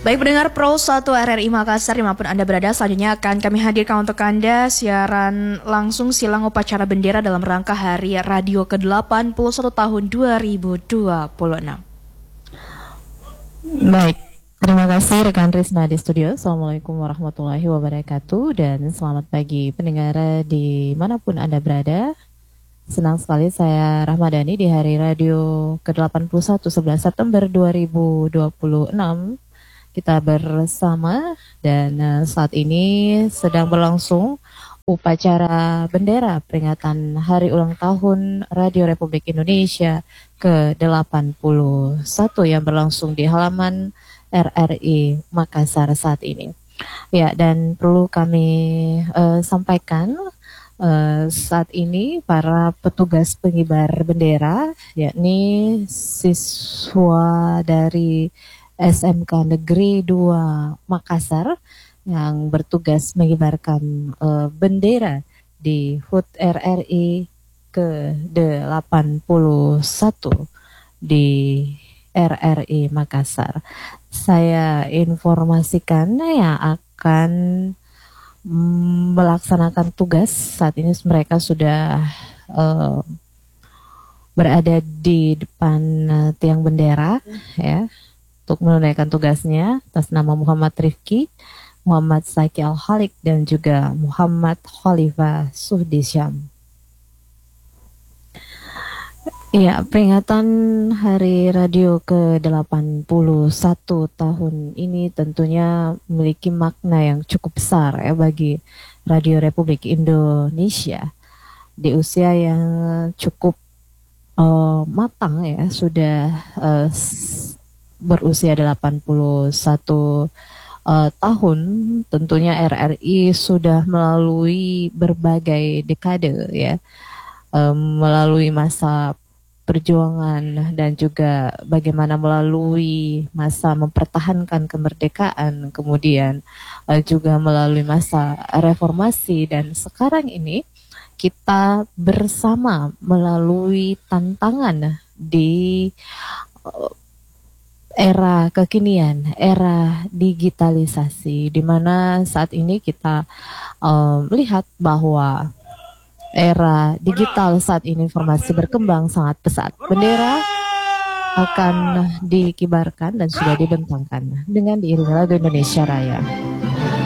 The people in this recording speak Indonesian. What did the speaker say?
Baik pendengar Pro 1 RRI Makassar dimanapun Anda berada, selanjutnya akan kami hadirkan untuk Anda siaran langsung silang upacara bendera dalam rangka Hari Radio ke-81 tahun 2026. Baik, terima kasih rekan Risna di studio. Assalamualaikum warahmatullahi wabarakatuh dan selamat pagi pendengar dimanapun Anda berada. Senang sekali saya Rahmadani di Hari Radio ke-81 11 September 2026. Kita bersama dan saat ini sedang berlangsung upacara bendera peringatan Hari Ulang Tahun Radio Republik Indonesia ke-81 yang berlangsung di halaman RRI Makassar saat ini. Ya, dan perlu kami sampaikan saat ini para petugas pengibar bendera, yakni siswa dari SMK Negeri 2 Makassar yang bertugas mengibarkan bendera di HUT RRI ke-81 di RRI Makassar. Saya informasikan yang akan melaksanakan tugas saat ini mereka sudah berada di depan tiang bendera ya untuk menunaikan tugasnya atas nama Muhammad Rifki, Muhammad Saiki Al-Halik dan juga Muhammad Khalifah Suhdisyam. Ya, peringatan Hari Radio ke-81 tahun ini tentunya memiliki makna yang cukup besar ya bagi Radio Republik Indonesia. Di usia yang cukup matang ya, sudah berusia 81 tahun, tentunya RRI sudah melalui berbagai dekade ya, melalui masa perjuangan dan juga bagaimana melalui masa mempertahankan kemerdekaan, kemudian juga melalui masa reformasi dan sekarang ini kita bersama melalui tantangan di era kekinian, era digitalisasi, di mana saat ini kita melihat bahwa era digital saat ini informasi berkembang sangat pesat. Bendera akan dikibarkan dan sudah dibentangkan dengan diiringi lagu Indonesia Raya.